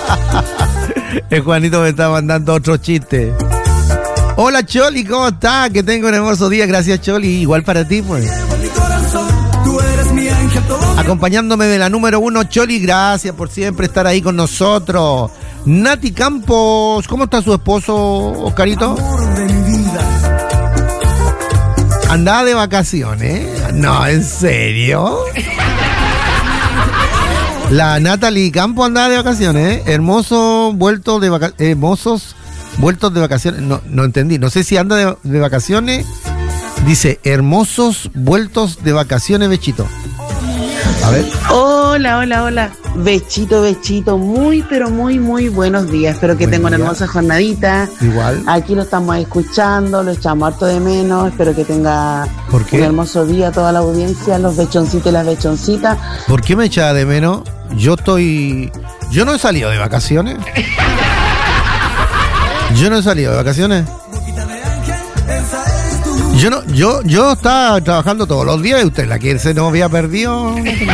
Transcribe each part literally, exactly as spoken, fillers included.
El Juanito me está mandando otro chiste. Hola Choli, ¿cómo estás? Que tengo un hermoso día, gracias Choli, igual para ti pues. Acompañándome de la número uno, Choli, gracias por siempre estar ahí con nosotros. Nati Campos, ¿cómo está su esposo, Oscarito? Andaba de vacaciones. No, ¿en serio? La Natalie Campos andaba de vacaciones, ¿eh? Hermosos vueltos de vacaciones. Hermosos vueltos de vacaciones. No, no entendí. No sé si anda de, de vacaciones. Dice, hermosos vueltos de vacaciones, Bechito. A ver. Hola, hola, hola. Bechito, Bechito. Muy, pero muy, muy buenos días. Espero que tengan una hermosa jornadita. Igual. Aquí lo estamos escuchando, lo echamos harto de menos. Espero que tenga ¿Por qué? un hermoso día toda la audiencia, los bechoncitos y las bechoncitas. ¿Por qué me echaba de menos? Yo estoy... Yo no he salido de vacaciones. Yo no he salido de vacaciones. Yo no, yo, yo estaba trabajando todos los días y usted la que se nos había perdido.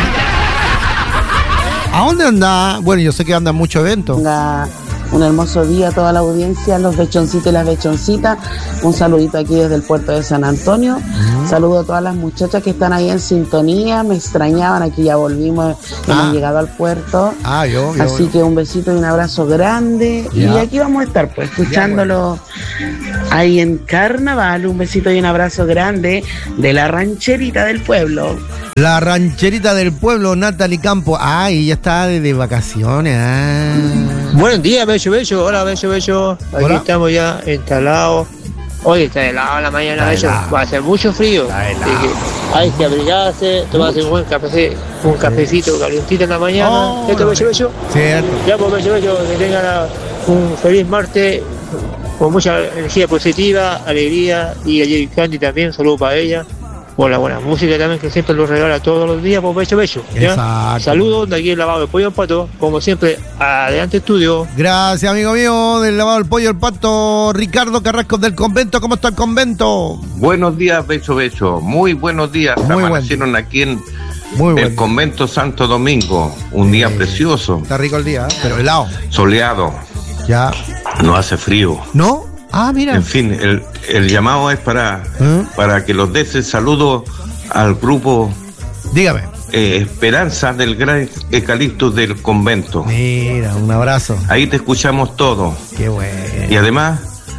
¿A dónde anda? Bueno, yo sé que anda mucho evento. Tenga un hermoso día a toda la audiencia, los bechoncitos y las bechoncitas. Un saludito aquí desde el puerto de San Antonio. Uh-huh. Saludo a todas las muchachas que están ahí en sintonía. Me extrañaban, aquí ya volvimos, ah. hemos llegado al puerto. Ah, yo, yo, Así yo. que un besito y un abrazo grande. Ya. Y aquí vamos a estar, pues, escuchándolo ya, bueno. ahí en Carnaval. Un besito y un abrazo grande de la rancherita del pueblo. La rancherita del pueblo, Natalie Campos. Ay, ya está de, de vacaciones. Ah. Buenos días, Bello, Bello. Hola, Bello, Bello. Aquí Hola. Estamos ya instalados. Hoy está helado la mañana, Bello. Va a hacer mucho frío. Así que hay que abrigarse, tomarse un buen café, un cafecito calientito en la mañana. Oh, ¿Cierto, Bello, Bello? Cierto. Ya, pues, Bello, Bello, que tengan un feliz martes con mucha energía positiva, alegría. Y a Jerry Candy también, un saludo para ella. Por la buena música también, que siempre lo regala todos los días, por Bello Bello. Saludos de aquí el lavado del pollo al pato, como siempre, adelante estudio. Gracias, amigo mío, del lavado del pollo al pato, Ricardo Carrasco del convento. ¿Cómo está el convento? Buenos días, Bello Bello, muy buenos días. Muy amanecieron buen aquí en muy el convento Santo Domingo, un eh, día precioso. Está rico el día, ¿eh? Pero helado. Soleado. Ya. No hace frío. ¿No? Ah, mira. En fin, el, el llamado es para, ¿Eh? para que los des el saludo al grupo. Dígame. Eh, Esperanza del Gran Eucaliptus del convento. Mira, un abrazo. Ahí te escuchamos todo. Qué bueno. Y además,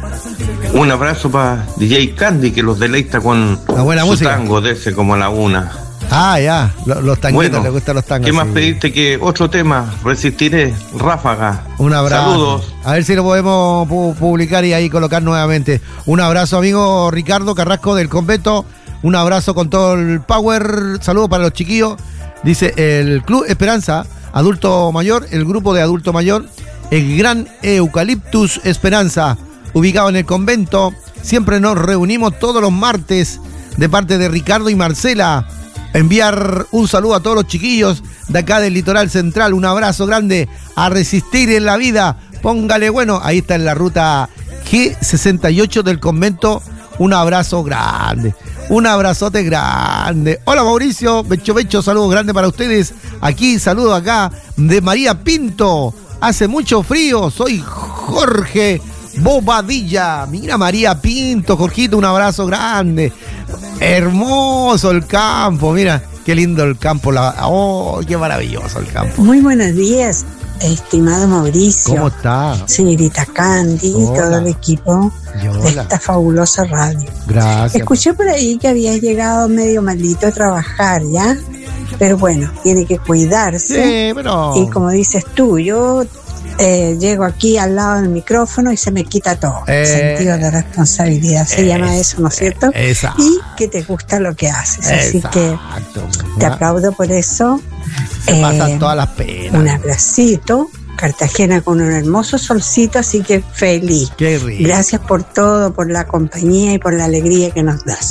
un abrazo para D J Candy, que los deleita con la buena su música. Tango de ese como a la una. Ah, ya, los, los tanguitos, bueno, le gustan los tangos. ¿Qué más sí. pediste que otro tema? Resistiré, Ráfaga. Un abrazo. Saludos. A ver si lo podemos pu- publicar y ahí colocar nuevamente. Un abrazo, amigo Ricardo Carrasco del convento. Un abrazo con todo el power. Saludos para los chiquillos. Dice el Club Esperanza, adulto mayor, el grupo de adulto mayor, el Gran Eucaliptus Esperanza, ubicado en el convento. Siempre nos reunimos todos los martes de parte de Ricardo y Marcela. Enviar un saludo a todos los chiquillos de acá del Litoral Central. Un abrazo grande, a resistir en la vida. Póngale bueno. Ahí está en la ruta G sesenta y ocho del convento. Un abrazo grande. Un abrazote grande. Hola Mauricio, Becho Becho, saludos grandes para ustedes. Aquí, saludo acá de María Pinto. Hace mucho frío, soy Jorge Bobadilla. Mira María Pinto, Jorgito, un abrazo grande. Hermoso el campo, mira, qué lindo el campo. La... Oh, qué maravilloso el campo. Muy buenos días, estimado Mauricio. ¿Cómo está? Señorita Candy y todo el equipo de esta fabulosa radio. Gracias. Escuché por ahí que había llegado medio maldito a trabajar, ¿ya? Pero bueno, tiene que cuidarse. Sí, pero... Y como dices tú, yo eh, llego aquí al lado del micrófono y se me quita todo. Eh, sentido de responsabilidad, se eh, llama eso, ¿no es cierto? Exacto. Y que te gusta lo que haces. Así exacto. que te aplaudo por eso. Se eh, pasan todas las penas. Un abracito. Cartagena con un hermoso solcito, así que feliz. Qué rico. Gracias por todo, por la compañía y por la alegría que nos das.